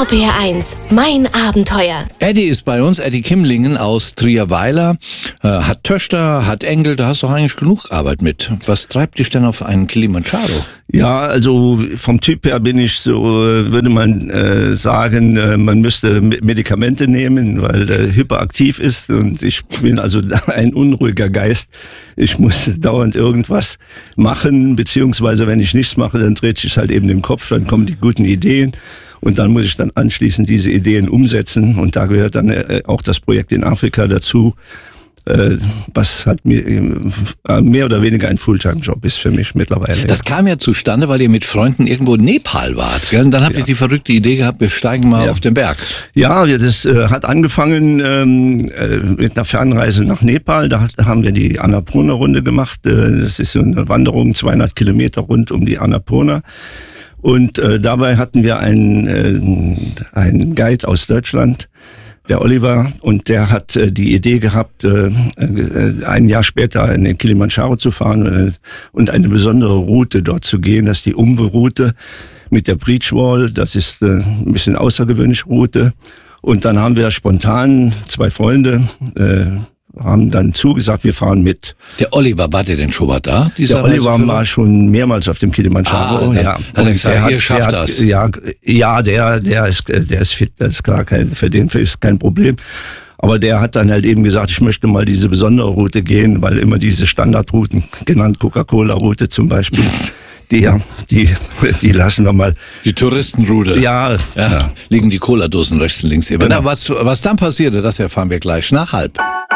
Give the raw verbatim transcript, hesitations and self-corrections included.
R B R eins, mein Abenteuer. Eddie ist bei uns, Eddie Kimlingen aus Trierweiler, äh, hat Töchter, hat Enkel, da hast du auch eigentlich genug Arbeit mit. Was treibt dich denn auf einen Kilimanjaro? Ja, also vom Typ her bin ich so, würde man äh, sagen, äh, man müsste Medikamente nehmen, weil der hyperaktiv ist und ich bin also ein unruhiger Geist. Ich muss dauernd irgendwas machen, beziehungsweise wenn ich nichts mache, dann dreht sich halt eben im Kopf, dann kommen die guten Ideen. Und dann muss ich dann anschließend diese Ideen umsetzen. Und da gehört dann auch das Projekt in Afrika dazu, was hat mir mehr oder weniger ein Fulltime-Job ist für mich mittlerweile. Das kam ja zustande, weil ihr mit Freunden irgendwo in Nepal wart. Gell? Und dann habt ihr ja die verrückte Idee gehabt, wir steigen mal ja auf den Berg. Ja, das äh, hat angefangen ähm, äh, mit einer Fernreise nach Nepal. Da haben wir die Annapurna-Runde gemacht. Äh, das ist so eine Wanderung, zweihundert Kilometer rund um die Annapurna. Und äh, dabei hatten wir einen, äh, einen Guide aus Deutschland, der Oliver, und der hat äh, die Idee gehabt, äh, äh, ein Jahr später in den Kilimanjaro zu fahren äh, und eine besondere Route dort zu gehen. Das ist die Umwe-Route mit der Breach Wall. Das ist äh, ein bisschen außergewöhnliche Route. Und dann haben wir spontan zwei Freunde, äh, haben dann zugesagt, wir fahren mit. Der Oliver, war der denn schon mal da? Der Oliver war schon mehrmals auf dem Kilimanjaro. Ah, ja. Hat er gesagt, der ihr hat, schafft der das. Hat, ja, ja, der, der ist, der ist fit, das ist klar, kein, für den ist kein Problem. Aber der hat dann halt eben gesagt, ich möchte mal diese besondere Route gehen, weil immer diese Standardrouten, genannt Coca-Cola-Route zum Beispiel, die, die, die lassen wir mal. Die Touristenroute. Ja, ja, ja. Liegen die Cola-Dosen rechts und links. Genau. Na, was, was dann passierte, das erfahren wir gleich nach halb.